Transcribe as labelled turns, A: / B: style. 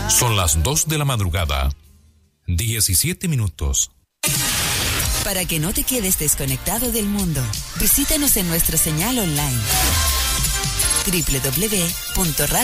A: Son las 2 de la madrugada, 17 minutos.
B: Para que no te quedes desconectado del mundo, visítanos en nuestra señal online www.radio.cl.